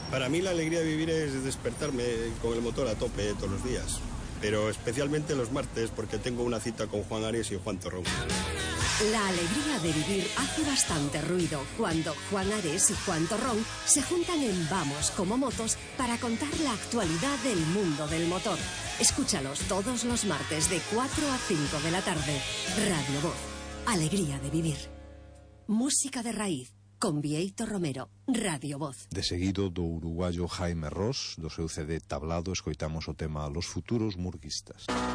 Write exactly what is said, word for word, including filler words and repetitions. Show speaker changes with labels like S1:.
S1: Para mí la alegría de vivir es despertarme con el motor a tope todos los días, pero especialmente los martes porque tengo una cita con Juan Ares y Juan Torrón.
S2: La alegría de vivir hace bastante ruido cuando Juan Ares y Juan Torrón se juntan en Vamos como Motos para contar la actualidad del mundo del motor. Escúchalos todos los martes de cuatro a cinco de la tarde. Radio Voz. Alegría de vivir. Música de raíz. Con Vieito Romero, Radio Voz.
S3: De seguido do uruguayo Jaime Ross, do seu C D Tablado, escoitamos o tema Los futuros murguistas.